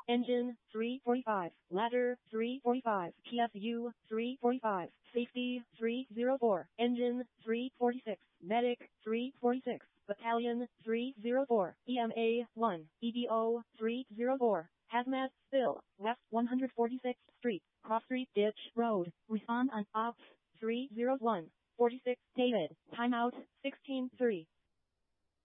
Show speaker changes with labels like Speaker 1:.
Speaker 1: Engine 345, Ladder 345, TSU 345, Safety 304, Engine 346, Medic 346, Battalion 304, EMA 1, EDO 304, Hazmat Spill, West 146th Street, Cross Street Ditch Road, respond on Ops 301, 46, David, timeout 16-3.